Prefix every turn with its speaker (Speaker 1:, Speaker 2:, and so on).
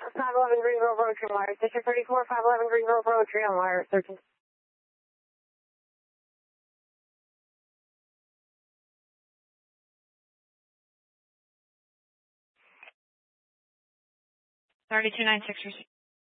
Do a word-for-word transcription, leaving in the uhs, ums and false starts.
Speaker 1: five eleven Greenville Road, Tree on Wire. District thirty-four, five eleven Greenville Road, Tree on Wire, thirteen.
Speaker 2: thirty-two nine six.